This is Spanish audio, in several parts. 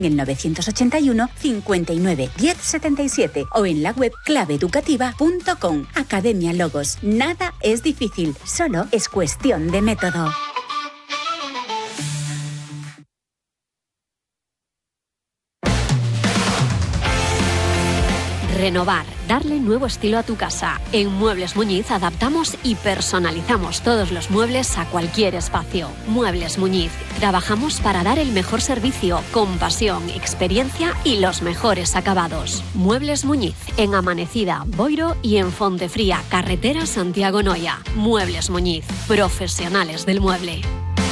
en el 981 59 10 77 o en la web claveeducativa.com. Academia Logos. Nada es difícil, solo es cuestión de método. Renovar, darle nuevo estilo a tu casa. En Muebles Muñiz adaptamos y personalizamos todos los muebles a cualquier espacio. Muebles Muñiz. Trabajamos para dar el mejor servicio, con pasión, experiencia y los mejores acabados. Muebles Muñiz, en Amanecida, Boiro y en Fontefría, carretera Santiago-Noya. Muebles Muñiz, profesionales del mueble.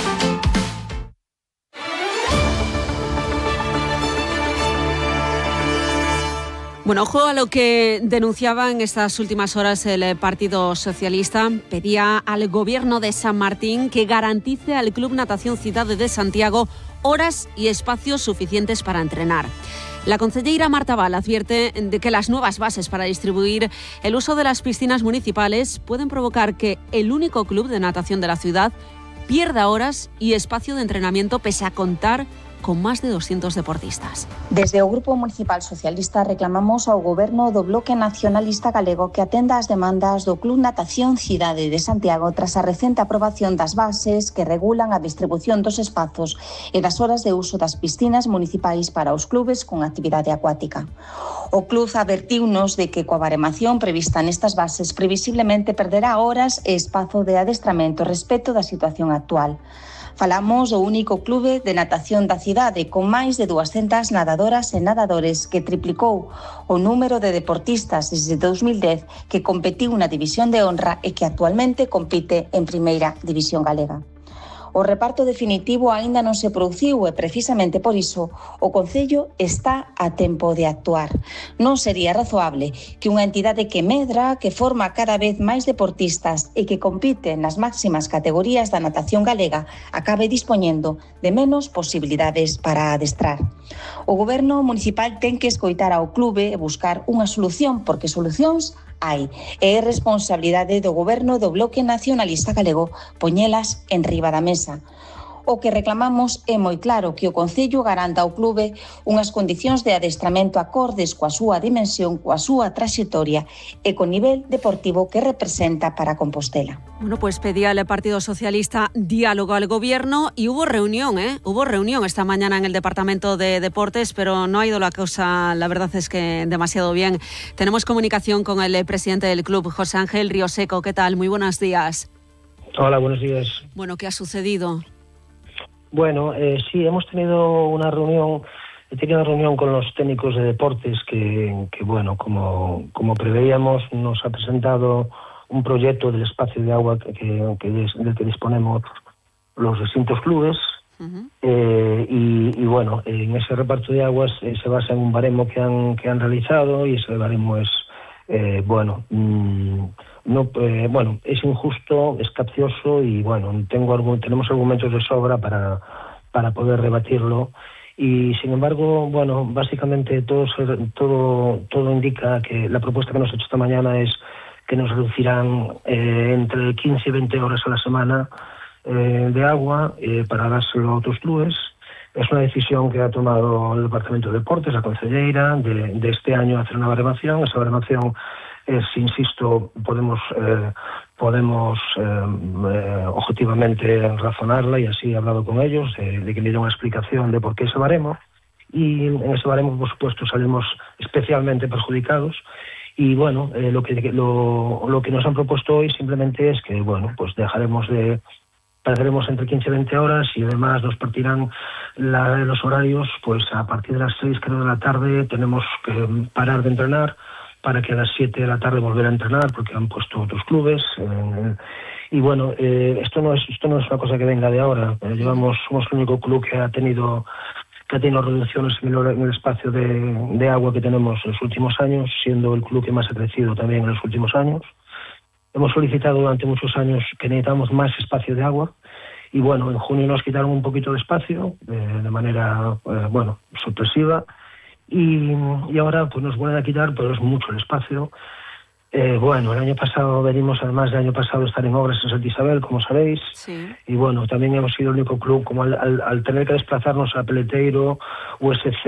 Bueno, ojo a lo que denunciaba en estas últimas horas el Partido Socialista. Pedía al Gobierno de San Martín que garantice al Club Natación Cidade de Santiago horas y espacios suficientes para entrenar. La concelleira Marta Val advierte de que las nuevas bases para distribuir el uso de las piscinas municipales pueden provocar que el único club de natación de la ciudad pierda horas y espacio de entrenamiento pese a contar con máis de 200 deportistas. Desde o Grupo Municipal Socialista reclamamos ao Goberno do Bloque Nacionalista Galego que atenda as demandas do Club Natación Cidade de Santiago tras a recente aprobación das bases que regulan a distribución dos espazos e das horas de uso das piscinas municipais para os clubes con actividade acuática. O club advertiunos de que coa baremación prevista nestas bases previsiblemente perderá horas e espazo de adestramento respecto da situación actual. Falamos do único clube de natación da cidade con máis de 200 nadadoras e nadadores que triplicou o número de deportistas desde 2010 que competiu na División de Honra e que actualmente compite en Primeira División Galega. O reparto definitivo aínda non se produciu e precisamente por iso o Concello está a tempo de actuar. Non sería razoable que unha entidade que medra, que forma cada vez máis deportistas e que compite nas máximas categorías da natación galega acabe dispoñendo de menos posibilidades para adestrar. O Goberno municipal ten que escoitar ao clube e buscar unha solución, porque solucións hai. É responsabilidade do Goberno do Bloque Nacionalista Galego poñelas en riba da mesa. O que reclamamos é moi claro que o Concello garanta ao clube unhas condicións de adestramento acordes coa súa dimensión, coa súa traxectoria e co nivel deportivo que representa para Compostela. Bueno, pues pedía el Partido Socialista diálogo al Gobierno y hubo reunión, Hubo reunión esta mañana en el Departamento de Deportes, pero no ha ido la cosa, la verdad es que demasiado bien. Tenemos comunicación con el presidente del club, José Ángel Rioseco. ¿Qué tal? Muy buenos días. Hola, buenos días. Bueno, ¿qué ha sucedido? Bueno, sí, hemos tenido una reunión. He tenido una reunión con los técnicos de deportes que bueno, como preveíamos, nos ha presentado un proyecto del espacio de agua del que disponemos los distintos clubes. Uh-huh. Y bueno, en ese reparto de aguas se basa en un baremo que han realizado, y ese baremo es es injusto, es capcioso, y bueno, tenemos argumentos de sobra para poder rebatirlo. Y sin embargo, bueno, básicamente todo indica que la propuesta que nos ha hecho esta mañana es que nos reducirán entre 15 y 20 horas a la semana de agua para dárselo a otros clubes. Es una decisión que ha tomado el Departamento de Deportes, la concelleira, de este año hacer una baremación. Esa baremación es, insisto, podemos objetivamente razonarla, y así he hablado con ellos de que me den una explicación de por qué ese baremo, y en ese baremo, por supuesto, salimos especialmente perjudicados. Y bueno, lo que nos han propuesto hoy simplemente es que, bueno, pues perderemos entre 15 y 20 horas, y además nos partirán los horarios. Pues a partir de las 6, creo, de la tarde tenemos que parar de entrenar, para que a las 7 de la tarde volver a entrenar, porque han puesto otros clubes. Y bueno, esto no es una cosa que venga de ahora. Somos el único club que ha tenido reducciones en el espacio de agua que tenemos en los últimos años, siendo el club que más ha crecido también en los últimos años. Hemos solicitado durante muchos años que necesitamos más espacio de agua, y bueno, en junio nos quitaron un poquito de espacio de manera sorpresiva, y ahora pues nos vuelven a quitar, pero es mucho el espacio. Bueno, el año pasado venimos, además del año pasado, estar en obras en Santa Isabel, como sabéis. Sí. Y bueno, también hemos sido el único club, como al tener que desplazarnos a Peleteiro, USC